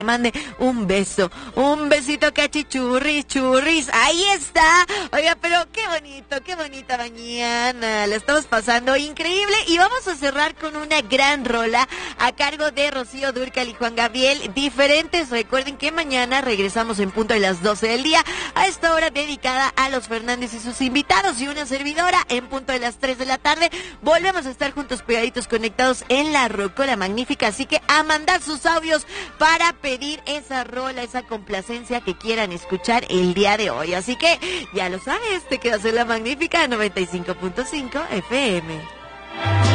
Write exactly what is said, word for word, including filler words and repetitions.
mande un beso, un besito cachichurris, churris, ahí está. Oiga, pero qué bonito, qué bonita mañana, la estamos pasando increíble y vamos a cerrar con una gran rola a cargo de Rocío Dúrcal y Juan Gabriel, Diferentes. Recuerden que mañana regresamos en punto de las doce del día, a esta hora dedicada a los Fernández y sus invitados, y una servidora en punto de las tres de la tarde. Volvemos a estar juntos, pegaditos, conectados en la Rocola Magnífica, así que a mandar sus audios para pedir esa rola, esa complacencia que quieran escuchar el día de hoy. Así que ya lo sabes, te quedas en la Magnífica noventa y cinco punto cinco F M.